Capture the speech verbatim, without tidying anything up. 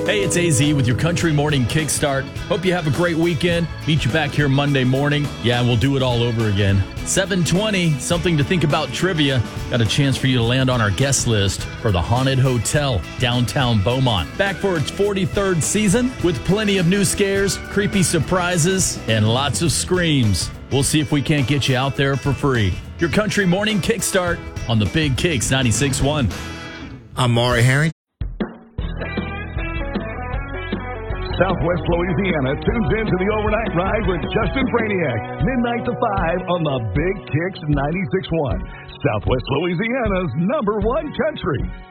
Hey, it's A Z with your Country Morning Kickstart. Hope you have a great weekend. Meet you back here Monday morning. Yeah, we'll do it all over again. seven twenty, something to think about trivia. Got a chance for you to land on our guest list for the Haunted Hotel, downtown Beaumont. Back for its forty-third season with plenty of new scares, creepy surprises, and lots of screams. We'll see if we can't get you out there for free. Your Country Morning Kickstart on the Big Kicks ninety-six point one. I'm Maury Herring. Southwest Louisiana tunes into the overnight ride with Justin Franiak, midnight to five on the Big Kicks ninety-six point one. Southwest Louisiana's number one country.